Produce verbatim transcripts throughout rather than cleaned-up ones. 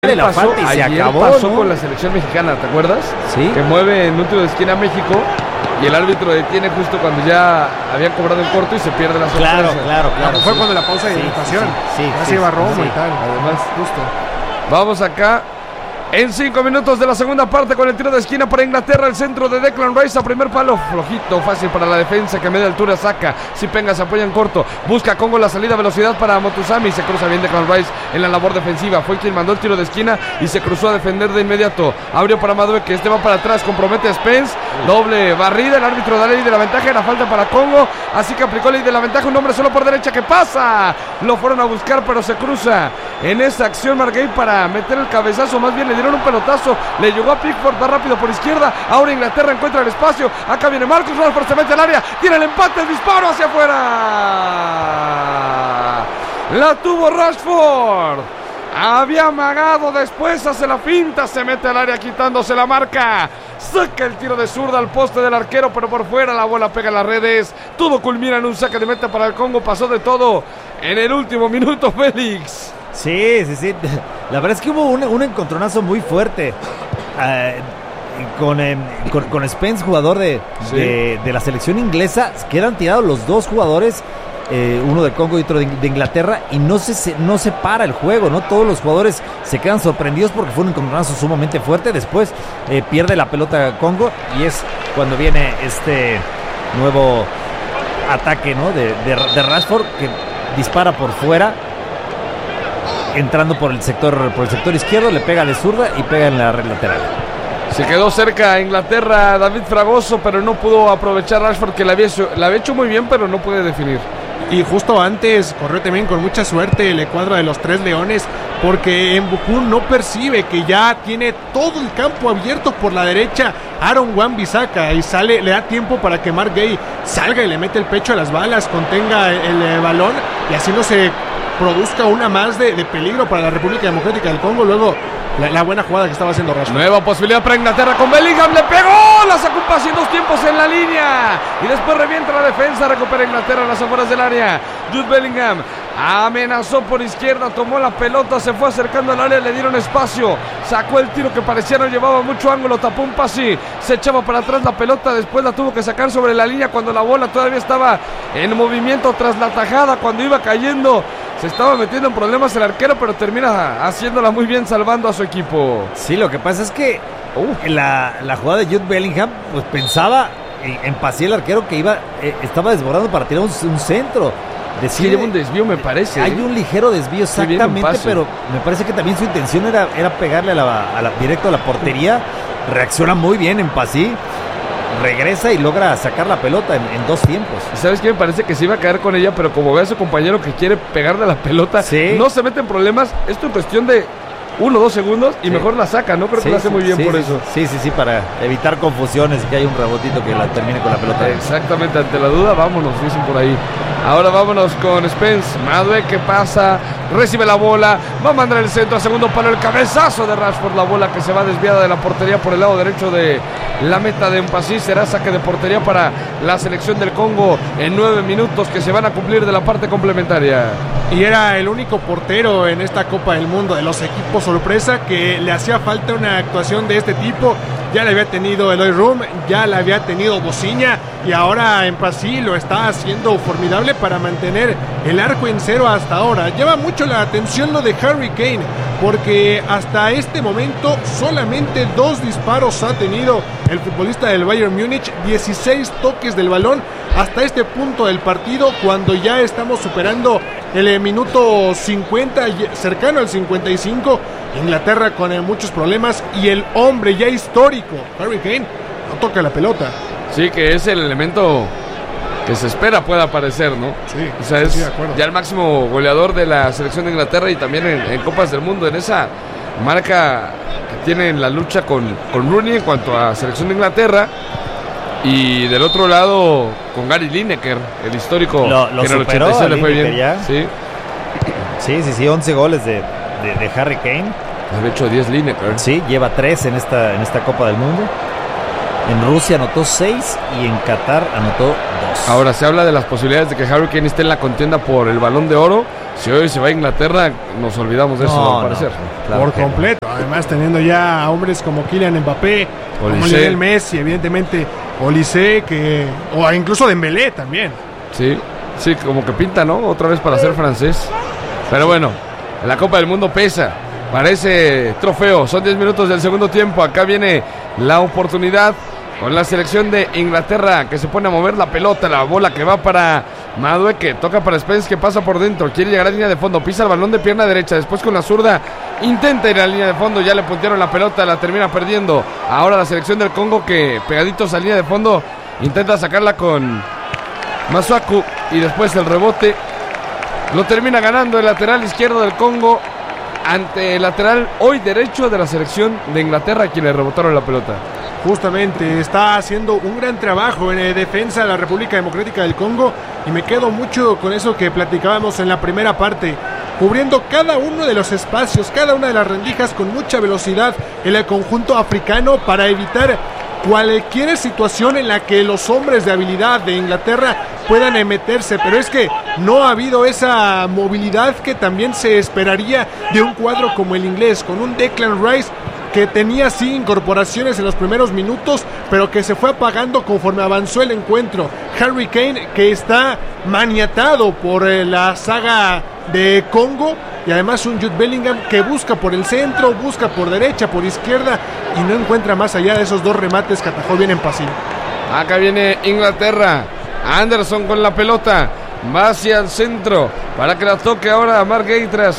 de la pasó, falta y se ayer acabó, pasó ¿no? con la selección mexicana, ¿te acuerdas? Sí. Que mueve en un tiro de esquina a México y el árbitro detiene justo cuando ya habían cobrado el corto y se pierde la sorpresa. Claro, claro, claro. Fue sí. cuando la pausa de Sí, hidratación. sí, sí, ya sí, se iba sí, Romo sí. y tal. Además, justo. Vamos acá. En cinco minutos de la segunda parte con el tiro de esquina para Inglaterra, el centro de Declan Rice a primer palo, flojito, fácil para la defensa que a media altura saca, si Penga se apoya en corto, busca Congo la salida, velocidad para Motusami, se cruza bien Declan Rice en la labor defensiva, fue quien mandó el tiro de esquina y se cruzó a defender de inmediato, abrió para Madueke, que este va para atrás, compromete a Spence, doble barrida, el árbitro da ley de la ventaja, era falta para Congo, así que aplicó ley de la ventaja, un hombre solo por derecha que pasa, lo fueron a buscar pero se cruza en esa acción Margay para meter el cabezazo, más bien le dieron un pelotazo, le llegó a Pickford, va rápido por izquierda, ahora Inglaterra encuentra el espacio, acá viene Marcus Rashford, se mete al área, tiene el empate, el disparo hacia afuera, la tuvo Rashford, había amagado, después hace la finta, se mete al área quitándose la marca, saca el tiro de zurda al poste del arquero, pero por fuera la bola pega en las redes, todo culmina en un saque de meta para el Congo, pasó de todo en el último minuto, Félix. Sí, sí, sí. La verdad es que hubo un, un encontronazo muy fuerte eh, con, eh, con, con Spence, jugador de, Sí. de, de la selección inglesa. Quedan tirados los dos jugadores, eh, uno del Congo y otro de, de Inglaterra, y no se, se, no se para el juego, ¿no? Todos los jugadores se quedan sorprendidos porque fue un encontronazo sumamente fuerte. Después eh, pierde la pelota Congo y es cuando viene este nuevo ataque, ¿no? De, de, de Rashford, que dispara por fuera, entrando por el sector por el sector izquierdo, le pega de zurda y pega en la red lateral. Se quedó cerca Inglaterra David Fragoso, pero no pudo aprovechar Rashford, que la había hecho, la había hecho muy bien, pero no puede definir. Y justo antes corrió también con mucha suerte el cuadro de los Tres Leones, porque Mbukú no percibe que ya tiene todo el campo abierto por la derecha Aaron Wan-Bissaka, y sale, le da tiempo para que Mark Gay salga y le mete el pecho a las balas, contenga el, el, el balón, y así no se produzca una más de, de peligro para la República Democrática del Congo. Luego la, la buena jugada que estaba haciendo Rashford. Nueva posibilidad para Inglaterra con Bellingham, le pegó, la sacó un pase en dos tiempos en la línea y después revienta la defensa, recupera Inglaterra en las afueras del área. Jude Bellingham amenazó por izquierda, tomó la pelota, se fue acercando al área, le dieron espacio, sacó el tiro que parecía no llevaba mucho ángulo, tapó un pase, se echaba para atrás la pelota, después la tuvo que sacar sobre la línea cuando la bola todavía estaba en movimiento tras la tajada, cuando iba cayendo. Se estaba metiendo en problemas el arquero, pero termina haciéndola muy bien, salvando a su equipo. Sí, lo que pasa es que uh, la, la jugada de Jude Bellingham, pues pensaba en, en pasé el arquero que iba, eh, estaba desbordando para tirar un, un centro. Sí, lleva un desvío, me parece. Hay ¿eh? un ligero desvío, exactamente, pero me parece que también su intención era, era pegarle a la, a la, directo a la portería. Reacciona muy bien en Pasí, regresa y logra sacar la pelota en, en dos tiempos. ¿Sabes qué? Me parece que se iba a caer con ella, pero como ve a su compañero que quiere pegarle a la pelota, sí, no se mete en problemas. Esto en cuestión de uno o dos segundos y sí, mejor la saca, ¿no? Creo sí, que lo hace sí, muy bien sí, por sí, eso. Sí, sí, sí, para evitar confusiones, que hay un rebotito que la termine con la pelota. Exactamente, ante la duda, vámonos, dicen por ahí. Ahora vámonos con Spence. Madueke que pasa, recibe la bola, va a mandar el centro a segundo palo, el cabezazo de Rashford, la bola que se va desviada de la portería por el lado derecho de la meta de Mpasí. Será saque de portería para la selección del Congo en nueve minutos que se van a cumplir de la parte complementaria. Y era el único portero en esta Copa del Mundo de los equipos sorpresa que le hacía falta una actuación de este tipo. Ya le había tenido Eloy Room, ya le había tenido Bociña, y ahora Mpasí lo está haciendo formidable para mantener el arco en cero hasta ahora. Llama mucho la atención lo de Harry Kane, porque hasta este momento solamente dos disparos ha tenido el futbolista del Bayern Múnich, dieciséis toques del balón hasta este punto del partido, cuando ya estamos superando el minuto cincuenta, cercano al cincuenta y cinco. Inglaterra con eh, muchos problemas, y el hombre ya histórico, Harry Kane, no toca la pelota. Sí, que es el elemento que se espera pueda aparecer, ¿no? Sí, o sea, es sí, de acuerdo. Ya el máximo goleador de la selección de Inglaterra y también en, en Copas del Mundo, en esa marca que tiene en la lucha con, con Rooney en cuanto a selección de Inglaterra. Y del otro lado con Gary Lineker, el histórico, lo, lo que en el superó ochenta y seis le fue bien. ya. Sí. sí, sí, sí, once goles de, de, de Harry Kane. Ha hecho diez Lineker. Sí, lleva tres en esta, en esta Copa del Mundo. En Rusia anotó seis y en Qatar anotó dos. Ahora se habla de las posibilidades de que Harry Kane esté en la contienda por el Balón de Oro. Si hoy se va a Inglaterra, nos olvidamos de eso, No, al parecer. no, claro por que completo. Además, teniendo ya a hombres como Kylian Mbappé, como Olise. Lionel Messi, evidentemente Olise, que o incluso Dembélé también. Sí, sí, como que pinta, ¿no? Otra vez para ser francés. Pero bueno, la Copa del Mundo pesa. Parece trofeo. Son diez minutos del segundo tiempo. Acá viene la oportunidad con la selección de Inglaterra, que se pone a mover la pelota, la bola que va para Madueke, toca para Spence, que pasa por dentro, quiere llegar a la línea de fondo, pisa el balón de pierna derecha, después con la zurda intenta ir a la línea de fondo, ya le puntearon la pelota, la termina perdiendo. Ahora la selección del Congo, que pegaditos a la línea de fondo intenta sacarla con Masuaku, y después el rebote lo termina ganando el lateral izquierdo del Congo ante el lateral hoy derecho de la selección de Inglaterra, quien le rebotaron la pelota. Justamente está haciendo un gran trabajo en eh, defensa de la República Democrática del Congo, y me quedo mucho con eso que platicábamos en la primera parte, cubriendo cada uno de los espacios, cada una de las rendijas con mucha velocidad en el conjunto africano para evitar cualquier situación en la que los hombres de habilidad de Inglaterra puedan eh, meterse, pero es que no ha habido esa movilidad que también se esperaría de un cuadro como el inglés, con un Declan Rice que tenía sí incorporaciones en los primeros minutos, pero que se fue apagando conforme avanzó el encuentro. Harry Kane, que está maniatado por eh, la saga de Congo, y además un Jude Bellingham que busca por el centro, busca por derecha, por izquierda, y no encuentra más allá de esos dos remates que atajó bien en pasillo. Acá viene Inglaterra, Anderson con la pelota, va hacia el centro para que la toque ahora a Mark Gay tras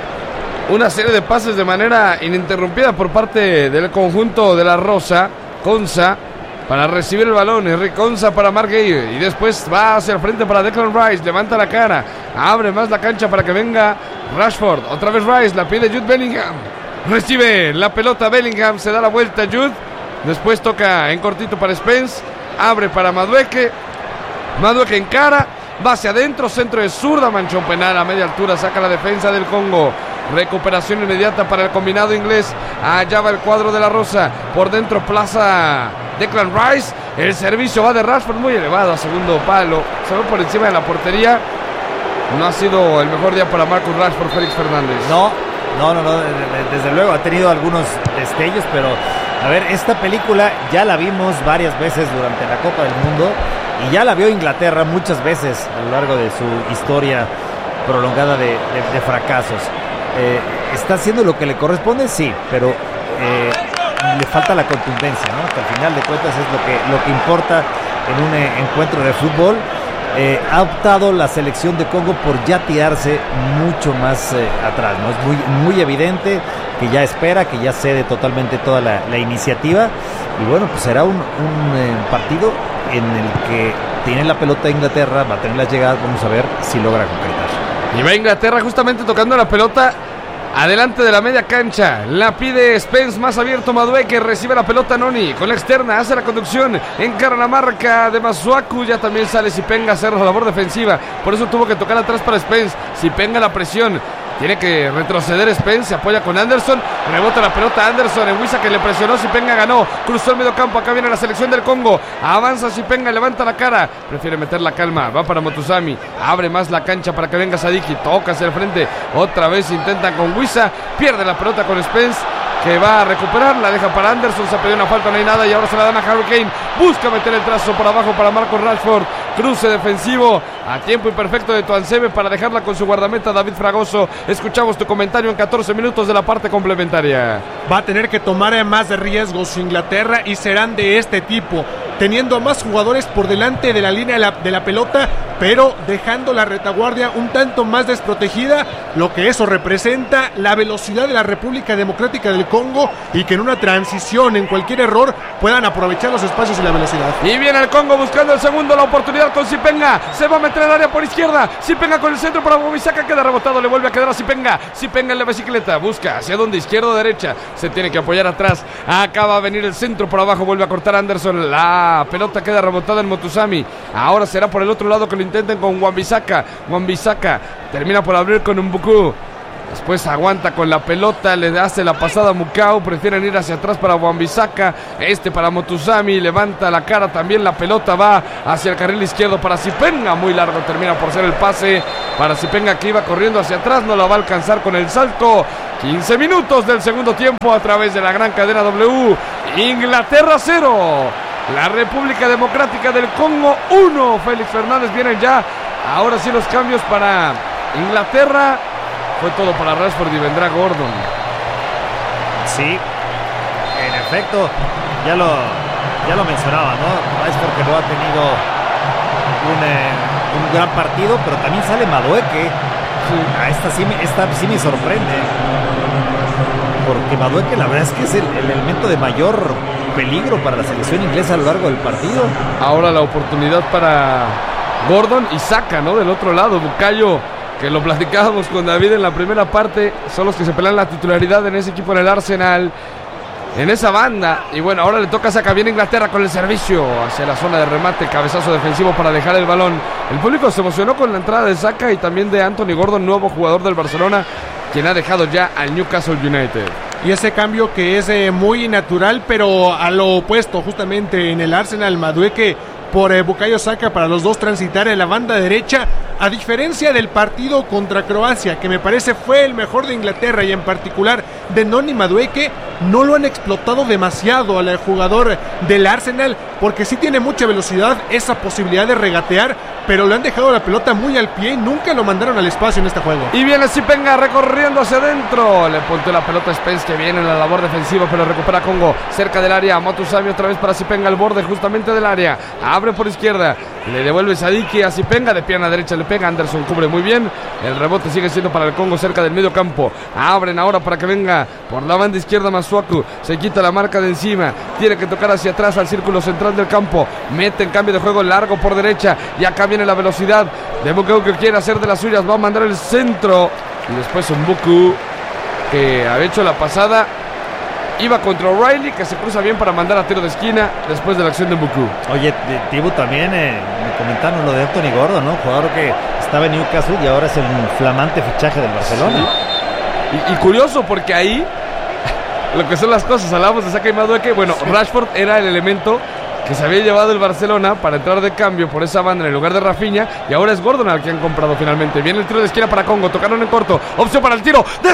una serie de pases de manera ininterrumpida por parte del conjunto de la Rosa. Konsa para recibir el balón, Henry Konsa para Mark Gay, y después va hacia el frente para Declan Rice, levanta la cara, abre más la cancha para que venga Rashford, otra vez Rice, la pide Jude Bellingham, recibe la pelota Bellingham, se da la vuelta Jude, después toca en cortito para Spence, abre para Madueke, Madueke encara, va hacia adentro, centro de zurda, manchón penal a media altura, saca la defensa del Congo. Recuperación inmediata para el combinado inglés. Allá va el cuadro de la Rosa. Por dentro plaza Declan Rice. El servicio va de Rashford muy elevado a segundo palo. Se ve por encima de la portería. No ha sido el mejor día para Marcus Rashford, Félix Fernández. No, no, no, no. Desde luego ha tenido algunos destellos, pero a ver, esta película ya la vimos varias veces durante la Copa del Mundo y ya la vio Inglaterra muchas veces a lo largo de su historia prolongada de, de, de fracasos. Eh, está haciendo lo que le corresponde, sí, pero eh, le falta la contundencia, ¿no? Que al final de cuentas es lo que, lo que importa en un eh, encuentro de fútbol. Eh, ha optado la selección de Congo por ya tirarse mucho más eh, atrás, ¿no? Es muy, muy evidente que ya espera, que ya cede totalmente toda la, la iniciativa, y bueno, pues será un, un eh, partido en el que tiene la pelota de Inglaterra, va a tener las llegadas, vamos a ver si logra concretar. Y va Inglaterra justamente tocando la pelota adelante de la media cancha. La pide Spence, más abierto Madueke, recibe la pelota Noni con la externa, hace la conducción, encara la marca de Masuaku, ya también sale Sipenga a hacer la labor defensiva, por eso tuvo que tocar atrás para Spence. Sipenga la presión, tiene que retroceder Spence, se apoya con Anderson, rebota la pelota Anderson, en Wisa que le presionó, Sipenga ganó, cruzó el medio campo, acá viene la selección del Congo, avanza Sipenga, levanta la cara, prefiere meter la calma, va para Motusami, abre más la cancha para que venga Sadiki, toca hacia el frente, otra vez intentan con Wisa, pierde la pelota con Spence, que va a recuperar, la deja para Anderson, se pidió una falta, no hay nada, y ahora se la dan a Harry Kane, busca meter el trazo por abajo para Marcus Rashford, cruce defensivo, a tiempo imperfecto de Tuansebe para dejarla con su guardameta David Fragoso. Escuchamos tu comentario en catorce minutos de la parte complementaria. Va a tener que tomar más riesgos Inglaterra, y serán de este tipo, teniendo a más jugadores por delante de la línea de la, de la pelota, pero dejando la retaguardia un tanto más desprotegida, lo que eso representa la velocidad de la República Democrática del Congo, y que en una transición, en cualquier error, puedan aprovechar los espacios y la velocidad. Y viene el Congo buscando el segundo, la oportunidad con Sipenga, se va a meter al área por izquierda, Sipenga con el centro para Wan-Bissaka, queda rebotado, le vuelve a quedar a Sipenga, Sipenga en la bicicleta, busca hacia donde, izquierda o derecha, se tiene que apoyar atrás, acaba de venir el centro por abajo, vuelve a cortar Anderson, la pelota queda rebotada en Motusami, ahora será por el otro lado que lo intenten con Wan-Bissaka, Wan-Bissaka termina por abrir con Mbuku, Después aguanta con la pelota, le hace la pasada a Mukau, prefieren ir hacia atrás para Wan-Bissaka, este para Montuzami, levanta la cara también, la pelota va hacia el carril izquierdo para Zipenga, muy largo termina por ser el pase para Zipenga que iba corriendo hacia atrás, no la va a alcanzar con el salto. quince minutos del segundo tiempo a través de la gran cadena W. Inglaterra cero, la República Democrática del Congo uno. Félix Fernández, vienen ya ahora sí los cambios para Inglaterra. Fue todo para Rashford y vendrá Gordon. Sí, en efecto, ya lo, ya lo mencionaba, ¿no? Rashford que no ha tenido un, eh, un gran partido, pero también sale Madueke. Sí. A esta sí, me, esta sí me sorprende. Porque Madueke la verdad es que es el, el elemento de mayor peligro para la selección inglesa a lo largo del partido. Ahora la oportunidad para Gordon y Saka, ¿no? Del otro lado, Bukayo, que lo platicábamos con David en la primera parte, son los que se pelean la titularidad en ese equipo en el Arsenal, en esa banda. Y bueno, ahora le toca a Saka, viene Inglaterra con el servicio hacia la zona de remate, cabezazo defensivo para dejar el balón. El público se emocionó con la entrada de Saka y también de Anthony Gordon, nuevo jugador del Barcelona, quien ha dejado ya al Newcastle United. Y ese cambio que es eh, muy natural, pero a lo opuesto, justamente en el Arsenal, Madueke por eh, Bukayo Saka, para los dos transitar en la banda derecha. A diferencia del partido contra Croacia, que me parece fue el mejor de Inglaterra y en particular de Noni Madueke, no lo han explotado demasiado al jugador del Arsenal, porque sí tiene mucha velocidad, esa posibilidad de regatear, pero le han dejado la pelota muy al pie y nunca lo mandaron al espacio en este juego. Y viene Zipenga recorriendo hacia adentro, le ponte la pelota a Spence, que viene en la labor defensiva, pero recupera Congo cerca del área. Montuzami otra vez para Zipenga al borde justamente del área, abre por izquierda, le devuelve Sadiki a Zipenga, de pierna derecha le pega, Anderson cubre muy bien, el rebote sigue siendo para el Congo cerca del medio campo. Abren ahora para que venga por la banda izquierda Masuaku, se quita la marca de encima, tiene que tocar hacia atrás al círculo central del campo, mete en cambio de juego largo por derecha, y acá viene la velocidad de Mbuku, que quiere hacer de las suyas, va a mandar el centro, y después Mbuku, que había hecho la pasada, iba contra O'Reilly, que se cruza bien para mandar a tiro de esquina después de la acción de Mbuku. Oye, Tibu, también eh, me comentaron lo de Anthony Gordon, ¿no? Jugador que estaba en Newcastle y ahora es el flamante fichaje del Barcelona. Sí. Y, y curioso, porque ahí lo que son las cosas, hablamos de Saka y Madueke. Bueno, sí. Rashford era el elemento que se había llevado el Barcelona para entrar de cambio por esa banda en el lugar de Rafinha, y ahora es Gordon al que han comprado finalmente. Viene el tiro de esquina para Congo, tocaron en corto, opción para el tiro de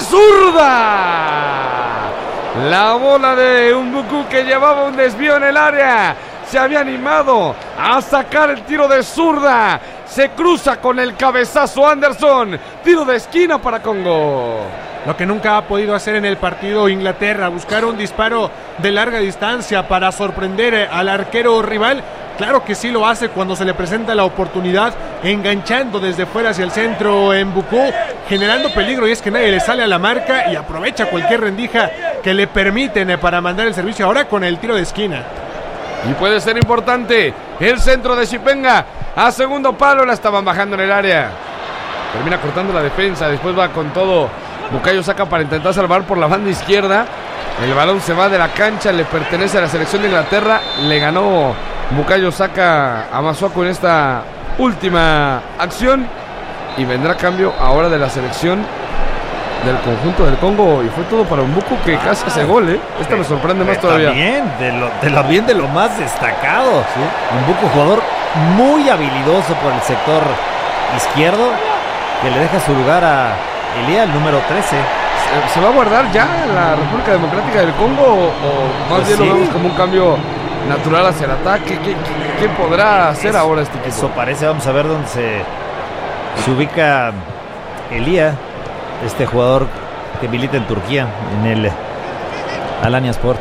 zurda. La bola de Mbuku, que llevaba un desvío en el área, se había animado a sacar el tiro de zurda, se cruza con el cabezazo Anderson, tiro de esquina para Congo. Lo que nunca ha podido hacer en el partido Inglaterra, buscar un disparo de larga distancia para sorprender al arquero rival. Claro que sí lo hace cuando se le presenta la oportunidad, enganchando desde fuera hacia el centro en Mbuku, generando peligro, y es que nadie le sale a la marca y aprovecha cualquier rendija que le permiten para mandar el servicio ahora con el tiro de esquina. Y puede ser importante el centro de Zipenga a segundo palo, la estaban bajando en el área, termina cortando la defensa, después va con todo Bukayo Saka para intentar salvar por la banda izquierda. El balón se va de la cancha, le pertenece a la selección de Inglaterra, le ganó Bukayo Saka a Masuaku en esta última acción, y vendrá cambio ahora de la selección del conjunto del Congo, y fue todo para Mbuku, que ah, casi hace gol, ¿eh? Esta me sorprende más todavía. También, de lo, de lo bien de lo más destacado, ¿sí? Mbuku, jugador muy habilidoso por el sector izquierdo, que le deja su lugar a Elia, el número trece. ¿Se, se va a guardar ya la República Democrática del Congo, o, o más pues bien sí, lo vemos como un cambio natural hacia el ataque? ¿Qué, qué, qué podrá hacer eso, ahora este equipo? Eso parece. Vamos a ver dónde se, se ubica Elia, este jugador que milita en Turquía, en el Alanya Sport.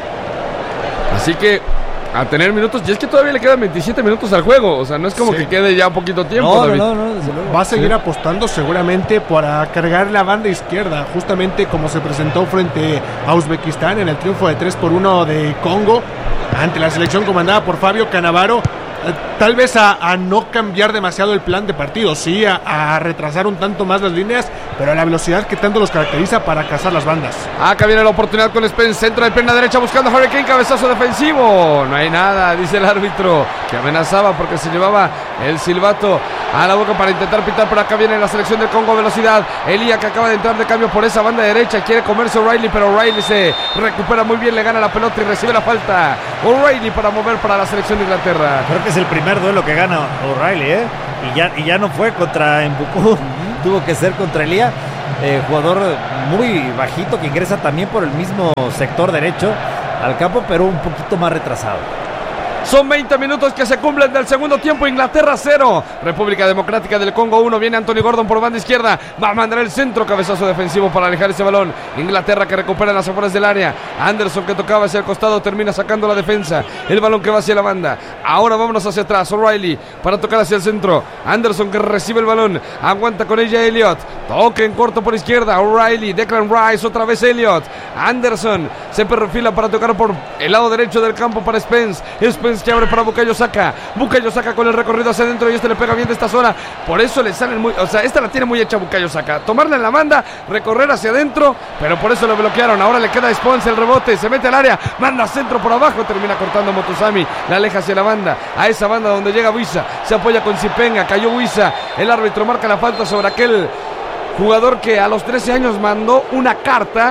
Así que a tener minutos, y es que todavía le quedan veintisiete minutos al juego, o sea, no es como sí. que quede ya poquito tiempo. No, David. no, no, no, desde luego. Va a seguir sí. apostando seguramente para cargar la banda izquierda, justamente como se presentó frente a Uzbekistán en el triunfo de tres por uno de Congo ante la selección comandada por Fabio Cannavaro. Tal vez a, a no cambiar demasiado el plan de partido, sí, a, a retrasar un tanto más las líneas, pero a la velocidad que tanto los caracteriza para cazar las bandas. Acá viene la oportunidad con Spence, centro de pierna derecha buscando a Harry Kane, cabezazo defensivo. No hay nada, dice el árbitro, que amenazaba porque se llevaba el silbato a la boca para intentar pitar. Por acá viene la selección del Congo, velocidad. Elía, que acaba de entrar de cambio por esa banda derecha, quiere comerse O'Reilly, pero O'Reilly se recupera muy bien, le gana la pelota y recibe la falta. O'Reilly para mover para la selección de Inglaterra. Creo que es el primer duelo que gana O'Reilly, ¿eh? Y ya, y ya no fue contra Mbuku, uh-huh. tuvo que ser contra Elía, eh, jugador muy bajito que ingresa también por el mismo sector derecho al campo, pero un poquito más retrasado. Son veinte minutos que se cumplen del segundo tiempo. Inglaterra cero, República Democrática del Congo uno. Viene Anthony Gordon por banda izquierda, va a mandar el centro, cabezazo defensivo para alejar ese balón. Inglaterra que recupera en las afueras del área. Anderson, que tocaba hacia el costado, termina sacando la defensa. El balón que va hacia la banda. Ahora vámonos hacia atrás. O'Reilly para tocar hacia el centro. Anderson, que recibe el balón, aguanta con ella Elliot. Toque en corto por izquierda. O'Reilly, Declan Rice, otra vez Elliot. Anderson se perfila para tocar por el lado derecho del campo para Spence. Spence que abre para Bukayo Saka. Bukayo Saka con el recorrido hacia adentro y este le pega bien de esta zona. Por eso le salen muy... O sea, esta la tiene muy hecha Bukayo Saka. Tomarla en la banda, recorrer hacia adentro, pero por eso lo bloquearon. Ahora le queda a Spence el rebote. Se mete al área, manda centro por abajo. Termina cortando Motosami. La aleja hacia la banda. A esa banda donde llega Wissa. Se apoya con Zipenga. Cayó Wissa. El árbitro marca la falta sobre aquel jugador que a los trece años mandó una carta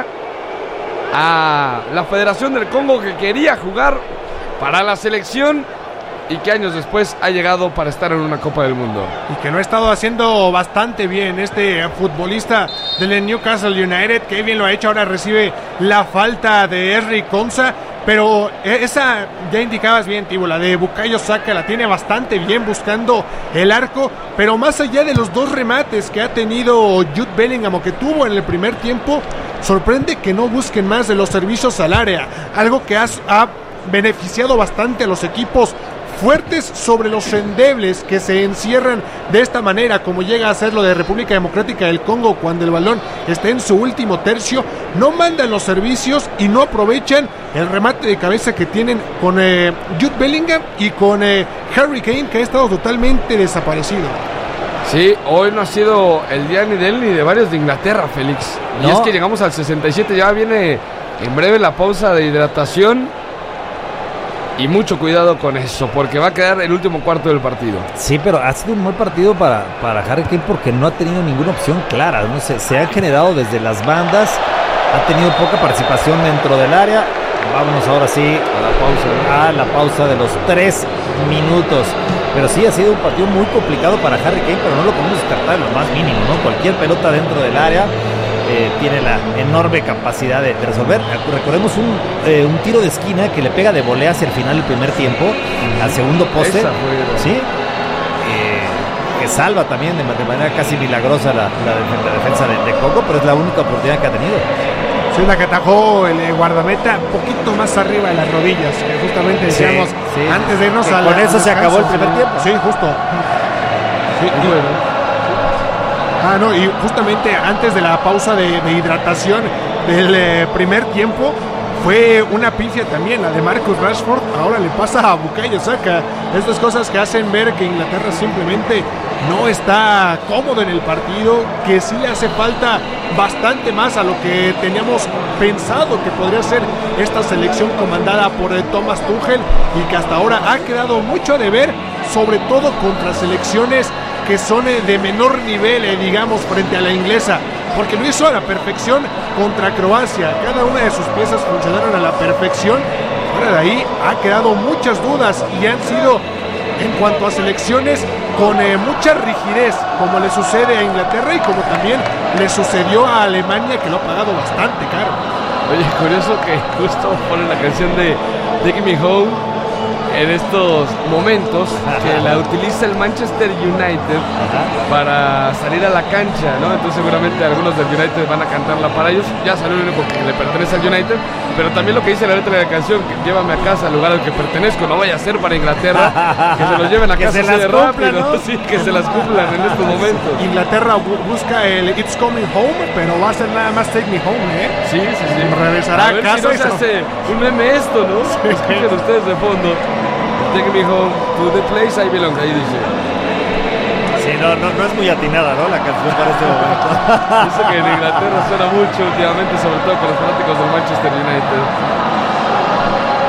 a la Federación del Congo que quería jugar para la selección y que años después ha llegado para estar en una Copa del Mundo. Y que lo ha estado haciendo bastante bien este futbolista del Newcastle United, que bien lo ha hecho. Ahora recibe la falta de Eric Komsa, pero esa ya indicabas bien, Tibo, la de Bukayo Saka la tiene bastante bien buscando el arco, pero más allá de los dos remates que ha tenido Jude Bellingham o que tuvo en el primer tiempo, sorprende que no busquen más de los servicios al área, algo que ha, ha beneficiado bastante a los equipos fuertes sobre los endebles que se encierran de esta manera, como llega a hacerlo de República Democrática del Congo cuando el balón está en su último tercio. No mandan los servicios y no aprovechan el remate de cabeza que tienen con eh, Jude Bellingham y con eh, Harry Kane, que ha estado totalmente desaparecido. Sí, hoy no ha sido el día ni de él ni de varios de Inglaterra, Félix. No. Y es que llegamos al sesenta y siete, ya viene en breve la pausa de hidratación. Y mucho cuidado con eso, porque va a quedar el último cuarto del partido. Sí, pero ha sido un buen partido para, para Harry Kane porque no ha tenido ninguna opción clara, ¿no? Se, se ha generado desde las bandas, ha tenido poca participación dentro del área. Vámonos ahora sí a la pausa, ¿no? a la pausa de los tres minutos. Pero sí ha sido un partido muy complicado para Harry Kane, pero no lo podemos descartar en lo más mínimo, ¿no? Cualquier pelota dentro del área eh, tiene la enorme capacidad de, de resolver. Recordemos un, eh, un tiro de esquina que le pega de volea hacia el final del primer tiempo, uh-huh. al segundo poste, Esa fue, ¿sí? Eh, que salva también de, de manera casi milagrosa la, la, la defensa de, de Congo, pero es la única oportunidad que ha tenido. Sí, la que atajó el eh, guardameta un poquito más arriba de las rodillas, que justamente decíamos sí, sí. antes de irnos que a con la, eso a se acabó el primer tiempo. Sí, justo. Sí, y, bueno. Ah, no, y justamente antes de la pausa de, de hidratación del eh, primer tiempo, fue una pifia también, la de Marcus Rashford. Ahora le pasa a Bukayo Saka. Estas cosas que hacen ver que Inglaterra simplemente no está cómodo en el partido, que sí le hace falta bastante más a lo que teníamos pensado que podría ser esta selección comandada por eh, Thomas Tuchel, y que hasta ahora ha quedado mucho a deber, sobre todo contra selecciones que son eh, de menor nivel, eh, digamos, frente a la inglesa, porque lo hizo a la perfección contra Croacia. Cada una de sus piezas funcionaron a la perfección. Fuera de ahí ha quedado muchas dudas y han sido, en cuanto a selecciones, con eh, mucha rigidez, como le sucede a Inglaterra y como también le sucedió a Alemania, que lo ha pagado bastante caro. Oye, curioso que justo ponen la canción de Take Me Home en estos momentos, que la utiliza el Manchester United para salir a la cancha, ¿no? Entonces seguramente algunos del United van a cantarla para ellos. Ya salió el único que le pertenece al United, pero también lo que dice la letra de la canción, que llévame a casa al lugar al que pertenezco, no vaya a ser para Inglaterra, que se los lleven a casa así de rápido, ¿no? Sí, que se las cumplan en estos momentos. Inglaterra bu- busca el It's Coming Home, pero va a ser nada más Take Me Home, ¿eh? Sí, sí, sí. Regresará a ver a casa. Si no se hace un meme esto, ¿no? Sí. Escuchen ustedes de fondo. Take me home to the place I belong. Ahí dice. Sí, no, no, no es muy atinada, ¿no? La canción para este momento. Dice que en Inglaterra suena mucho últimamente, sobre todo con los fanáticos del Manchester United. Y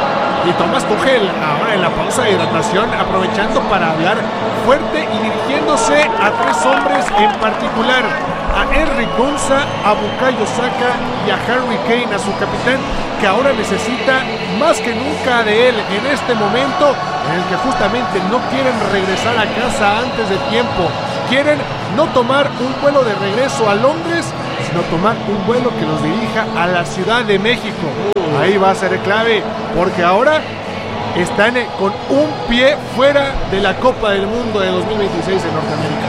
Y Thomas Tuchel ahora en la pausa de hidratación aprovechando para hablar fuerte y dirigiéndose a tres hombres en particular, a Henry Konsa, a Bukayo Saka y a Harry Kane, a su capitán, que ahora necesita más que nunca de él en este momento en el que justamente no quieren regresar a casa antes de tiempo. Quieren no tomar un vuelo de regreso a Londres, sino tomar un vuelo que los dirija a la Ciudad de México. Ahí va a ser clave, porque ahora están con un pie fuera de la Copa del Mundo de dos mil veintiséis en Norteamérica.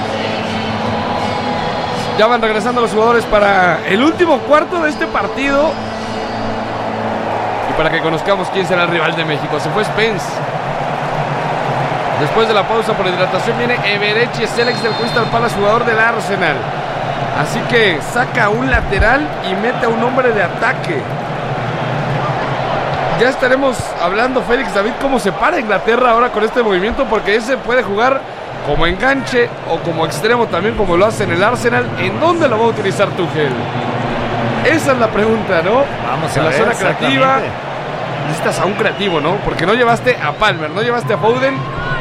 Ya van regresando los jugadores para el último cuarto de este partido. Y para que conozcamos quién será el rival de México. Se fue Spence. Después de la pausa por hidratación viene Eberechi Eze del Crystal Palace, jugador del Arsenal. Así que saca un lateral y mete a un hombre de ataque. Ya estaremos hablando, Félix, David, cómo se para Inglaterra ahora con este movimiento, porque ese puede jugar como enganche o como extremo también, como lo hace en el Arsenal. ¿En dónde lo va a utilizar Tuchel? Esa es la pregunta, ¿no? Vamos en a la ver, zona creativa. exactamente. Necesitas a un creativo, ¿no? Porque no llevaste a Palmer, no llevaste a Foden.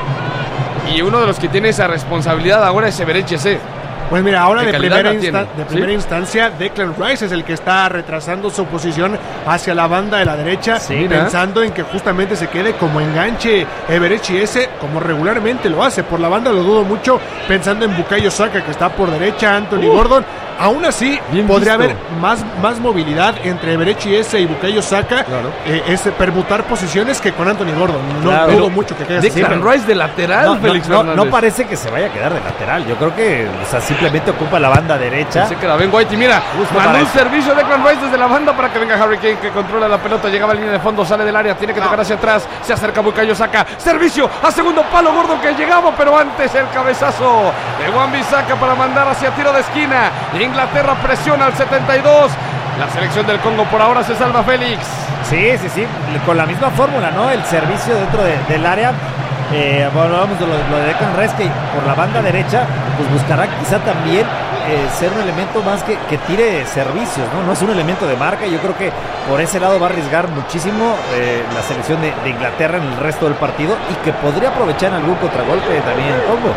Y uno de los que tiene esa responsabilidad ahora es Eberechi Eze. Pues mira, ahora de primera, tiene, insta- de primera ¿sí? instancia, Declan Rice es el que está retrasando su posición hacia la banda de la derecha, Sí, pensando en que justamente se quede como enganche Eberechi Eze, como regularmente lo hace. Por la banda lo dudo mucho, pensando en Bukayo Saka, que está por derecha, Anthony uh, Gordon. Aún así, podría visto. haber más, más movilidad entre Eberechi Eze y Bukayo Saka. Claro. Eh, es permutar posiciones que con Anthony Gordon. No claro. dudo mucho que quede así. Declan Rice de lateral, no, Félix no, no, no parece que se vaya a quedar de lateral. Yo creo que, o sea, simplemente ocupa la banda derecha. Se queda Ben White y mira, mandó un servicio de Declan Rice desde la banda para que venga Harry Kane, que controla la pelota, llegaba a la línea de fondo, sale del área, tiene que tocar hacia atrás, se acerca Bukayo Saka, servicio a segundo palo, Gordon que llegaba, pero antes el cabezazo de Wan-Bissaka para mandar hacia tiro de esquina. Inglaterra presiona al setenta y dos. La selección del Congo por ahora se salva, Félix. Sí, sí, sí, con la misma fórmula, ¿no? El servicio dentro de, del área. Eh, hablábamos de lo, lo de Declan Rice, que por la banda derecha pues buscará quizá también eh, ser un elemento más que, que tire servicios, ¿no? No es un elemento de marca. Yo creo que por ese lado va a arriesgar muchísimo eh, la selección de, de Inglaterra en el resto del partido, y que podría aprovechar en algún contragolpe también el Congo.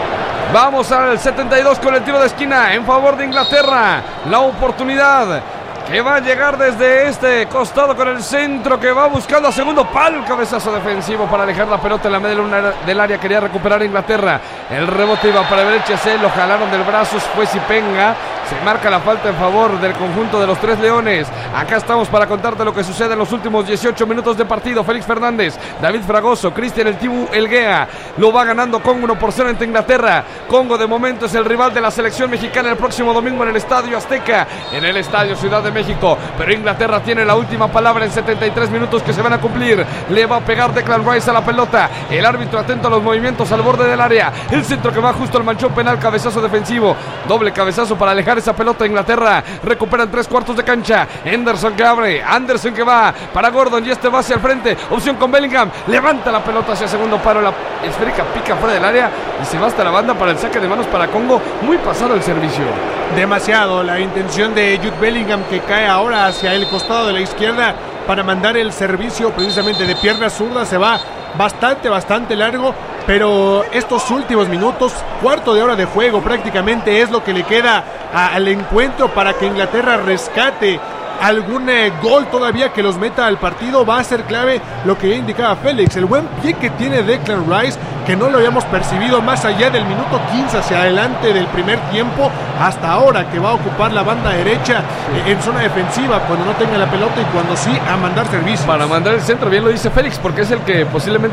Vamos al setenta y dos con el tiro de esquina en favor de Inglaterra. La oportunidad que va a llegar desde este costado con el centro, que va buscando a segundo palo, cabezazo defensivo para alejar la pelota en la media del área. Quería recuperar Inglaterra, el rebote iba para Eberechi Eze, lo jalaron del brazo, fue Sipenga. Se marca la falta en favor del conjunto de los Tres Leones. Acá estamos para contarte lo que sucede en los últimos dieciocho minutos de partido. Félix Fernández, David Fragoso, Cristian El Tibu Elguea. Lo va ganando Congo uno por cero ante Inglaterra. Congo de momento es el rival de la selección mexicana el próximo domingo en el Estadio Azteca, en el Estadio Ciudad de México. Pero Inglaterra tiene la última palabra en setenta y tres minutos que se van a cumplir. Le va a pegar Declan Rice a la pelota. El árbitro atento a los movimientos al borde del área. El centro que va justo al manchón penal, cabezazo defensivo. Doble cabezazo para alejar esa pelota. Inglaterra recuperan tres cuartos de cancha. Henderson que abre, Anderson que va para Gordon y este va hacia el frente. Opción con Bellingham, levanta la pelota hacia segundo paro. La esférica pica fuera del área y se va hasta la banda para el saque de manos para Congo. Muy pasado el servicio. Demasiado la intención de Jude Bellingham, que cae ahora hacia el costado de la izquierda para mandar el servicio precisamente de pierna zurda. Se va bastante, bastante largo, pero estos últimos minutos, cuarto de hora de juego prácticamente, es lo que le queda a, al encuentro para que Inglaterra rescate algún eh, gol todavía que los meta al partido. Va a ser clave lo que ya indicaba Félix, el buen pie que tiene Declan Rice, que no lo habíamos percibido más allá del minuto quince hacia adelante del primer tiempo hasta ahora, que va a ocupar la banda derecha eh, en zona defensiva cuando no tenga la pelota y cuando sí a mandar servicios. Para mandar el centro, bien lo dice Félix, porque es el que posiblemente